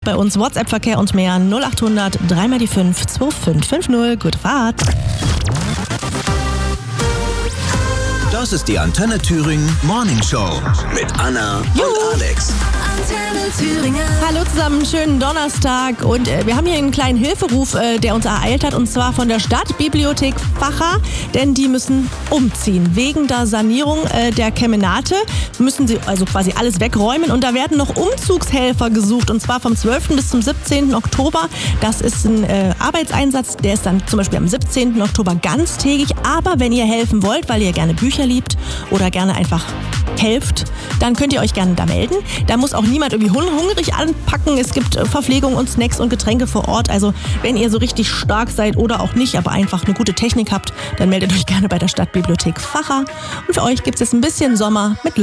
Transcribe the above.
bei uns. WhatsApp-Verkehr und mehr 0800 3 die 5 2550. Gute Fahrt. Das ist die Antenne Thüringen Morning Show mit Anna und Alex. Antenne Thüringen. Hallo zusammen, schönen Donnerstag und wir haben hier einen kleinen Hilferuf, der uns ereilt hat, und zwar von der Stadtbibliothek Vacha, denn die müssen umziehen. Wegen der Sanierung der Kemenate müssen sie also quasi alles wegräumen und da werden noch Umzugshelfer gesucht, und zwar vom 12. bis zum 17. Oktober. Das ist ein Arbeitseinsatz, der ist dann zum Beispiel am 17. Oktober ganztägig, aber wenn ihr helfen wollt, weil ihr gerne Bücher liebt oder gerne einfach helft, dann könnt ihr euch gerne da melden. Da muss auch niemand irgendwie hungrig anpacken. Es gibt Verpflegung und Snacks und Getränke vor Ort. Also wenn ihr so richtig stark seid oder auch nicht, aber einfach eine gute Technik habt, dann meldet euch gerne bei der Stadtbibliothek Vacha. Und für euch gibt es jetzt ein bisschen Sommer mit